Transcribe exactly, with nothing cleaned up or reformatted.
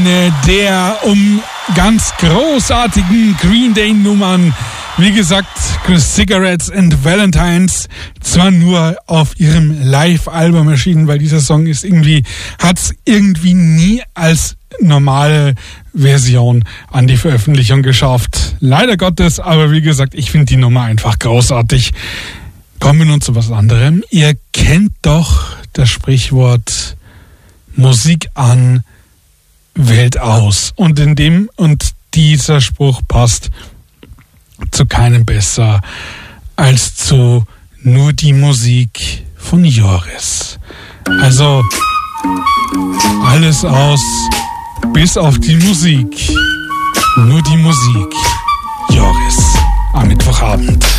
Der um ganz großartigen Green Day Nummern, wie gesagt, Cigarettes and Valentines, zwar nur auf ihrem Live-Album erschienen, weil dieser Song ist irgendwie, hat's irgendwie nie als normale Version an die Veröffentlichung geschafft. Leider Gottes, aber wie gesagt, ich finde die Nummer einfach großartig. Kommen wir nun zu was anderem. Ihr kennt doch das Sprichwort Musik an, Welt aus. Und in dem und dieser Spruch passt zu keinem besser als zu Nur die Musik von Joris. Also alles aus, bis auf die Musik. Nur die Musik. Joris am Mittwochabend.